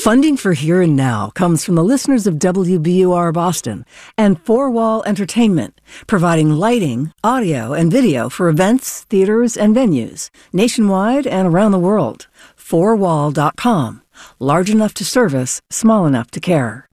Funding for Here and Now comes from the listeners of WBUR Boston and Four Wall Entertainment, providing lighting, audio, and video for events, theaters, and venues nationwide and around the world. 4wall.com. Large enough to service, small enough to care.